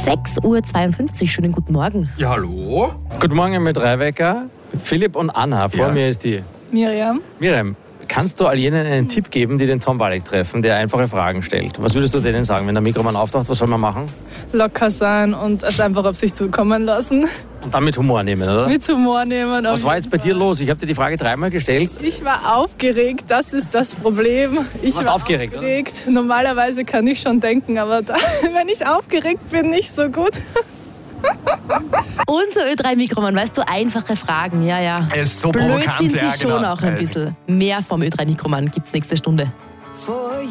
6:52 Uhr. Schönen guten Morgen. Ja, hallo? Guten Morgen mit Reinwecker, Philipp und Anna. Vor mir ist die Miriam. Miriam. Kannst du all jenen einen Tipp geben, die den Tom Walek treffen, der einfache Fragen stellt? Was würdest du denen sagen, wenn der Mikroman auftaucht? Was soll man machen? Locker sein und es einfach auf sich zukommen lassen. Und dann mit Humor nehmen, oder? Mit Humor nehmen. Was war jetzt bei dir los? Ich habe dir die Frage 3-mal gestellt. Ich war aufgeregt, das ist das Problem. Ich warst war aufgeregt, oder? Normalerweise kann ich schon denken, aber wenn ich aufgeregt bin, nicht so gut. Unser Ö3-Mikroman, weißt du, einfache Fragen, ja. Er ist so Blöd provokant, sind sie ja, schon genau. auch ein bisschen. Mehr vom Ö3-Mikroman gibt's nächste Stunde.